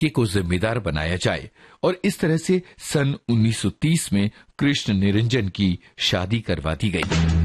लड़के को जिम्मेदार बनाया जाए और इस तरह से सन 1930 में कृष्ण निरंजन की शादी करवा दी गई।